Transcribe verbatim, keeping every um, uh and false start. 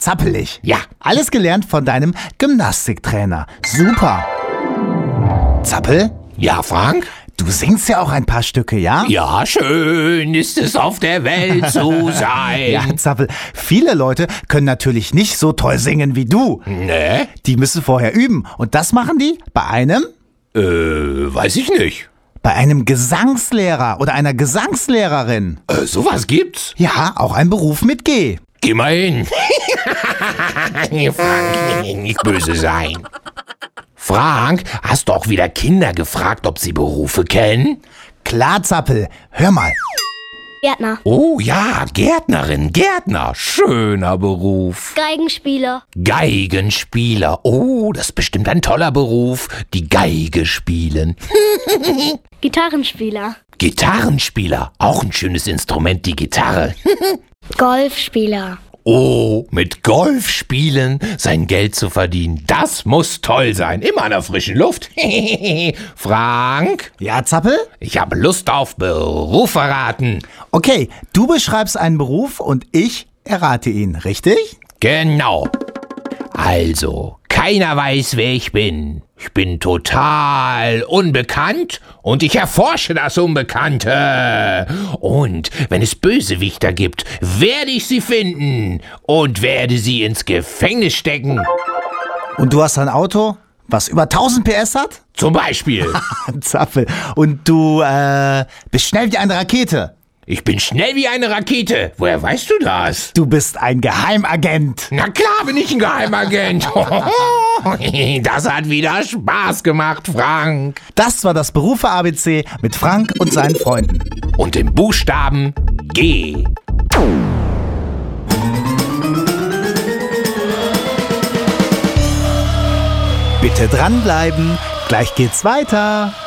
zappelig. Ja. Alles gelernt von deinem Gymnastiktrainer. Super. Zappel, Ja, Frank? du singst ja auch ein paar Stücke, ja? Ja, schön ist es auf der Welt zu sein. Ja, Zappel, viele Leute können natürlich nicht so toll singen wie du. Ne? Die müssen vorher üben. Und das machen die bei einem, Äh, weiß ich nicht. bei einem Gesangslehrer oder einer Gesangslehrerin. Äh, sowas gibt's? Ja, auch ein Beruf mit G. Geh mal hin. Frank, nicht böse sein. Frank, hast du auch wieder Kinder gefragt, ob sie Berufe kennen? Klar, Zappel, hör mal. Gärtner. Oh ja, Gärtnerin, Gärtner, schöner Beruf. Geigenspieler. Geigenspieler, oh, das ist bestimmt ein toller Beruf, die Geige spielen. Gitarrenspieler. Gitarrenspieler, auch ein schönes Instrument, die Gitarre. Golfspieler. Oh, mit Golf spielen, sein Geld zu verdienen, das muss toll sein. Immer an der frischen Luft. Frank, Ja, Zappel? ich habe Lust auf Beruf verraten. Okay, du beschreibst einen Beruf und ich errate ihn, richtig? Genau. Also, keiner weiß, wer ich bin. Ich bin total unbekannt und ich erforsche das Unbekannte. Und wenn es Bösewichter gibt, werde ich sie finden und werde sie ins Gefängnis stecken. Und du hast ein Auto, was über tausend P S hat? Zum Beispiel, Zappel. Und du äh, bist schnell wie eine Rakete. ich bin schnell wie eine Rakete. Woher weißt du das? Du bist ein Geheimagent. Na klar bin ich ein Geheimagent. Das hat wieder Spaß gemacht, Frank. Das war das Berufe-A B C mit Frank und seinen Freunden. Und im Buchstaben G. Bitte dranbleiben, gleich geht's weiter.